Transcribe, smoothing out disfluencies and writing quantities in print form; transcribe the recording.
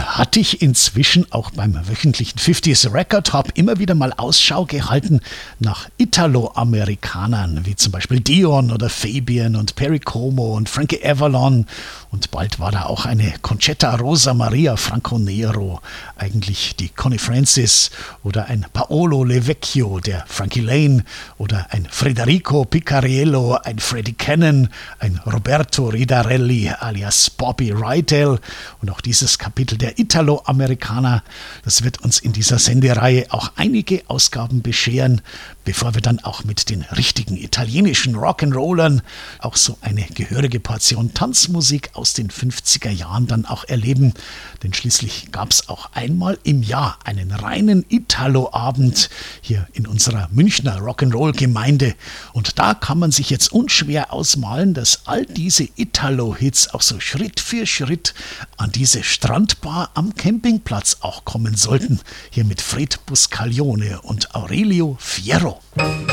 hatte ich inzwischen auch beim wöchentlichen 50s Record Hop immer wieder mal Ausschau gehalten nach Italo-Amerikanern, wie zum Beispiel Dion oder Fabian und Perry Como und Frankie Avalon. Und bald war da auch eine Conchetta Rosa Maria Franco Nero, eigentlich die Connie Francis, oder ein Paolo Levecchio, der Frankie Lane, oder ein Federico Picariello, ein Freddie Cannon, ein Roberto Ridarelli alias Bobby Rydell. Und auch dieses Kapitel der Italo-Amerikaner, das wird uns in dieser Sendereihe auch einige Ausgaben bescheren, bevor wir dann auch mit den richtigen italienischen Rock'n'Rollern auch so eine gehörige Portion Tanzmusik aus den 50er Jahren dann auch erleben. Denn schließlich gab es auch einmal im Jahr einen reinen Italo-Abend hier in unserer Münchner Rock'n'Roll-Gemeinde. Und da kann man sich jetzt unschwer ausmalen, dass all diese Italo-Hits auch so Schritt für Schritt an diese Strandbar am Campingplatz auch kommen sollten. Hier mit Fred Buscaglione und Aurelio Fierro.